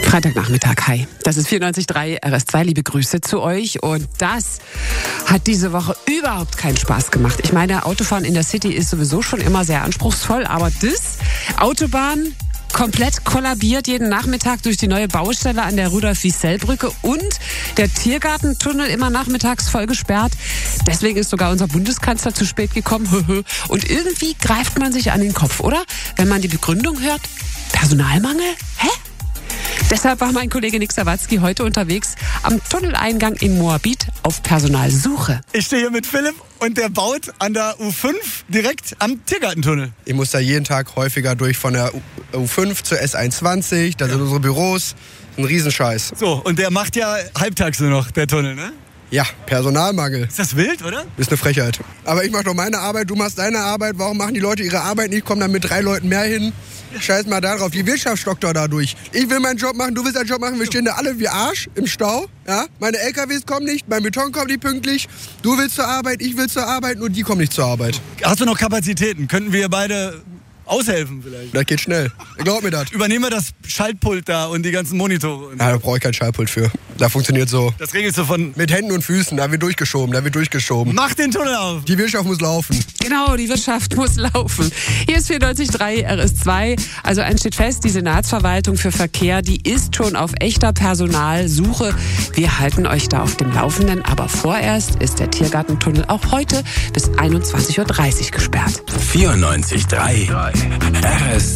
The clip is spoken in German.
Freitagnachmittag, hi. Das ist 94.3 RS2, liebe Grüße zu euch. Und das hat diese Woche überhaupt keinen Spaß gemacht. Ich meine, Autofahren in der City ist sowieso schon immer sehr anspruchsvoll, aber das Autobahn komplett kollabiert jeden Nachmittag durch die neue Baustelle an der Rudolf-Wiesel-Brücke und der Tiergartentunnel immer nachmittags voll gesperrt. Deswegen ist sogar unser Bundeskanzler zu spät gekommen. Und irgendwie greift man sich an den Kopf, oder? Wenn man die Begründung hört, Personalmangel? Hä? Deshalb war mein Kollege Nick Sawatzki heute unterwegs am Tunneleingang in Moabit auf Personalsuche. Ich stehe hier mit Philipp und der baut an der U5 direkt am Tiergartentunnel. Ich muss da jeden Tag häufiger durch von der U5 zur S21, da sind unsere Büros, ein Riesenscheiß. So, und der macht ja halbtags nur noch, der Tunnel, ne? Ja, Personalmangel. Ist das wild, oder? Ist eine Frechheit. Aber ich mache doch meine Arbeit, du machst deine Arbeit. Warum machen die Leute ihre Arbeit nicht? Kommen dann mit 3 Leuten mehr hin. Scheiß mal darauf. Die Wirtschaft stockt doch dadurch. Ich will meinen Job machen, du willst deinen Job machen. Wir stehen da alle wie Arsch im Stau. Ja? Meine LKWs kommen nicht, mein Beton kommt nicht pünktlich. Du willst zur Arbeit, ich will zur Arbeit, nur die kommen nicht zur Arbeit. Hast du noch Kapazitäten? Könnten wir beide aushelfen vielleicht? Das geht schnell. Glaub mir das. Übernehmen wir das Schaltpult da und die ganzen Monitore. Ja, da brauche ich kein Schaltpult für. Da funktioniert so. Das regelst du von... Mit Händen und Füßen, da wird durchgeschoben. Mach den Tunnel auf! Die Wirtschaft muss laufen. Genau, die Wirtschaft muss laufen. Hier ist 94.3 RS2. Also eins steht fest, die Senatsverwaltung für Verkehr, die ist schon auf echter Personalsuche. Wir halten euch da auf dem Laufenden. Aber vorerst ist der Tiergartentunnel auch heute bis 21.30 Uhr gesperrt. 94.3 RS2.